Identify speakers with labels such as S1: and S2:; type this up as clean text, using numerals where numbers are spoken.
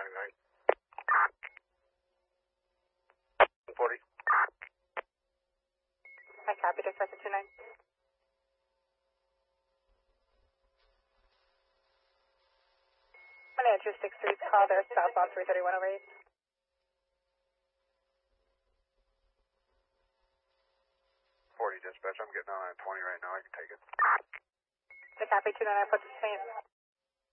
S1: 40.
S2: I copy, dispatch 29. Manager 63, call there, southbound 331 over 8.
S1: 40 dispatch, I'm getting on at 20 right now, I can take it.
S2: I copy 29, put the same.